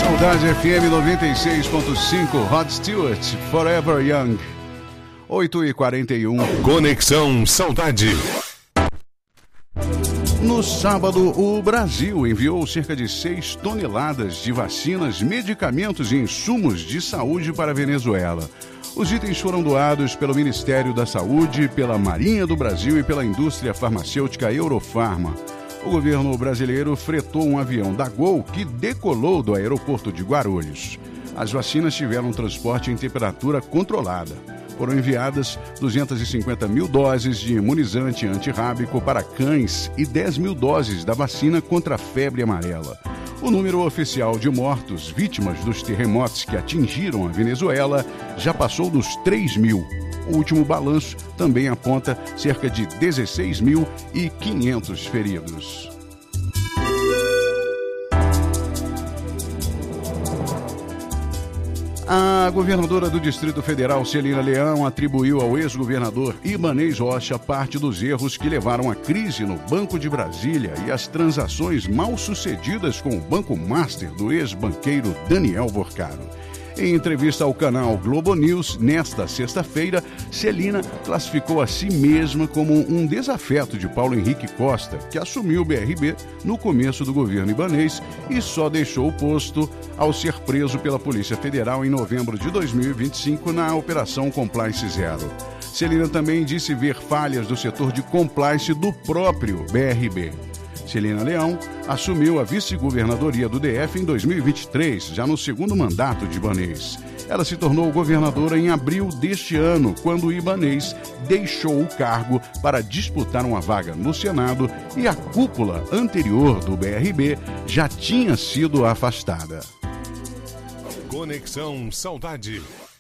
Saudade FM 96.5, Rod Stewart, Forever Young. 8h41. Conexão Saudade. No sábado, o Brasil enviou cerca de 6 toneladas de vacinas, medicamentos e insumos de saúde para a Venezuela. Os itens foram doados pelo Ministério da Saúde, pela Marinha do Brasil e pela indústria farmacêutica Eurofarma. O governo brasileiro fretou um avião da Gol que decolou do aeroporto de Guarulhos. As vacinas tiveram transporte em temperatura controlada. Foram enviadas 250 mil doses de imunizante antirrábico para cães e 10 mil doses da vacina contra a febre amarela. O número oficial de mortos vítimas dos terremotos que atingiram a Venezuela já passou dos 3 mil. O último balanço também aponta cerca de 16.500 feridos. A governadora do Distrito Federal, Celina Leão, atribuiu ao ex-governador Ibanez Rocha parte dos erros que levaram à crise no Banco de Brasília e às transações mal sucedidas com o Banco Master do ex-banqueiro Daniel Vorcaro. Em entrevista ao canal Globo News, nesta sexta-feira, Celina classificou a si mesma como um desafeto de Paulo Henrique Costa, que assumiu o BRB no começo do governo ibanês e só deixou o posto ao ser preso pela Polícia Federal em novembro de 2025 na Operação Compliance Zero. Celina também disse ver falhas do setor de compliance do próprio BRB. Celina Leão assumiu a vice-governadoria do DF em 2023, já no segundo mandato de Ibanez. Ela se tornou governadora em abril deste ano, quando Ibanez deixou o cargo para disputar uma vaga no Senado e a cúpula anterior do BRB já tinha sido afastada. Conexão Saudade.